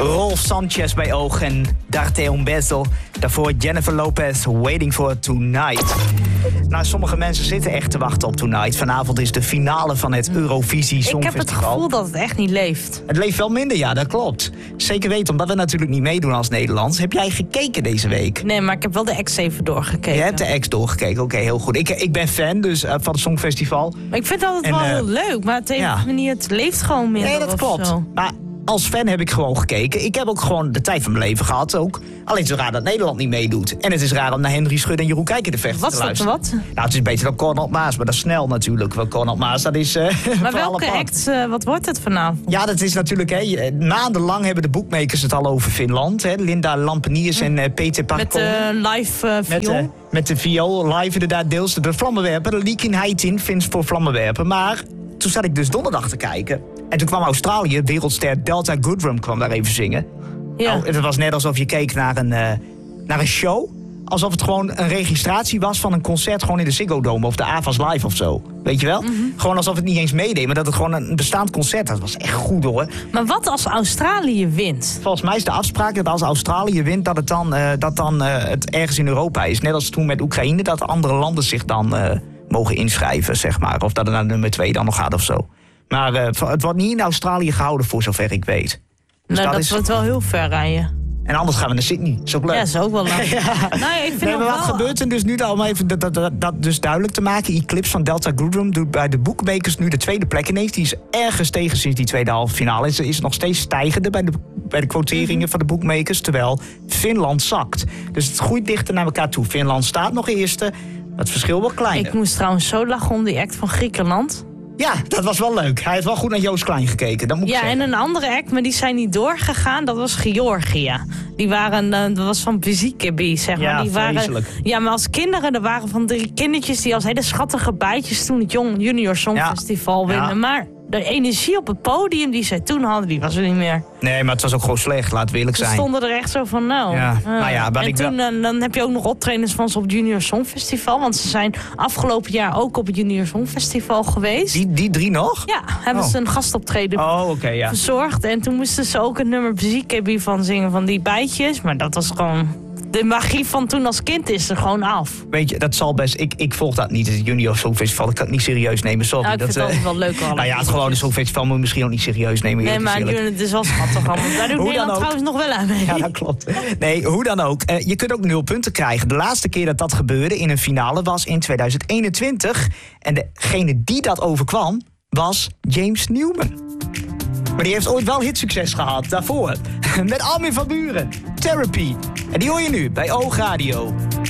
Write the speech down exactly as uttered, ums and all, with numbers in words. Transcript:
Rolf Sanchez bij Oog en Darte Un Beso. Daarvoor Jennifer Lopez, Waiting for Tonight. Nou, sommige mensen zitten echt te wachten op Tonight. Vanavond is de finale van het Eurovisie Songfestival. Ik heb het gevoel dat het echt niet leeft. Het leeft wel minder, ja, dat klopt. Zeker weten, omdat we natuurlijk niet meedoen als Nederlands. Heb jij gekeken deze week? Nee, maar ik heb wel de ex even doorgekeken. Je hebt de ex doorgekeken, oké, okay, heel goed. Ik, ik ben fan dus, uh, van het Songfestival. Maar ik vind het altijd en, wel uh, heel leuk, maar het, heeft ja. manier, het leeft gewoon meer. Nee, dat klopt. Zo. Maar als fan heb ik gewoon gekeken. Ik heb ook gewoon de tijd van mijn leven gehad ook. Alleen zo raar dat Nederland niet meedoet. En het is raar om naar Henry Schudde en Jeroen Kijker te vechten wat te luisteren. Wat? Nou, het is beter dan Cornel Maas, maar dat is snel natuurlijk. Want Cornel Maas, dat is... Uh, maar welke act, uh, wat wordt het vanavond? Ja, dat is natuurlijk... Hè, maandenlang hebben de boekmakers het al over Finland. Hè, Linda Lampeniers hm. en uh, Peter Parkkonen. Met de uh, live uh, viool? Met, uh, met de viool, live inderdaad deels. De vlammenwerper, de Leakin Heitin, Fins voor vlammenwerper. Maar toen zat ik dus donderdag te kijken. En toen kwam Australië, wereldster Delta Goodrem kwam daar even zingen. Ja. Nou, het was net alsof je keek naar een, uh, naar een show. Alsof het gewoon een registratie was van een concert gewoon in de Ziggo Dome of de Avas Live of zo. Weet je wel? Mm-hmm. Gewoon alsof het niet eens meedeed, maar dat het gewoon een bestaand concert was. Dat was echt goed hoor. Maar wat als Australië wint? Volgens mij is de afspraak dat als Australië wint, dat het dan, uh, dat dan uh, het ergens in Europa is. Net als toen met Oekraïne, dat andere landen zich dan uh, mogen inschrijven, zeg maar. Of dat het naar nummer twee dan nog gaat of zo. Maar uh, het wordt niet in Australië gehouden, voor zover ik weet. Dus nou, dat, dat is... wordt wel heel ver rijden. En anders gaan we naar Sydney. Is ook leuk. Ja, is ook wel leuk. ja. Nee, ik vind nee, maar wat wel... gebeurt er dus nu, om even dat, dat, dat, dat dus duidelijk te maken. Eclipse van Delta Goodrem doet bij de boekmakers nu de tweede plek ineens. Die is ergens tegen sinds die tweede halve finale. Is, is nog steeds stijgende bij de, bij de quoteringen mm-hmm. van de boekmakers. Terwijl Finland zakt. Dus het groeit dichter naar elkaar toe. Finland staat nog eerste. Het verschil wordt kleiner. Ik moest trouwens zo lachen om die act van Griekenland. Ja, dat was wel leuk. Hij heeft wel goed naar Joost Klein gekeken. Dat moet ik ja, zeggen. En een andere act, maar die zijn niet doorgegaan. Dat was Georgië. Die waren, uh, dat was van Bezikebi, zeg maar. Ja, die waren, ja, maar als kinderen, er waren van drie kindertjes die als hele schattige bijtjes toen het Jong Junior Songfestival ja. winnen. Ja. Maar de energie op het podium die zij toen hadden, die was er niet meer. Nee, maar het was ook gewoon slecht, laten we eerlijk zijn. Ze stonden er echt zo van, nou. Ja. Uh, nou ja, en ik toen wel... uh, dan heb je ook nog optredens van ze op het Junior Songfestival. Want ze zijn afgelopen jaar ook op het Junior Songfestival geweest. Die, die drie nog? Ja, hebben oh. ze een gastoptreden oh, okay, ja. verzorgd. En toen moesten ze ook het nummer Bezikebi van zingen van die bijtjes. Maar dat was gewoon... De magie van toen als kind is er gewoon af. Weet je, dat zal best... Ik, ik volg dat niet, het Junior Songfestival. Ik kan het niet serieus nemen, sorry. Nou, ik dat, vind het uh, altijd wel leuk. Al nou ja, het gewone Songfestival moet je misschien ook niet serieus nemen. Nee, maar het is wel schattig allemaal. Daar doet Nederland trouwens nog wel aan mee. Ja, dat klopt. Nee, hoe dan ook. Uh, je kunt ook nul punten krijgen. De laatste keer dat dat gebeurde in een finale was in tweeduizend eenentwintig. En degene die dat overkwam, was James Newman. Maar die heeft ooit wel hitsucces gehad daarvoor. Met Armin van Buuren. Therapy. En die hoor je nu bij Oog Radio.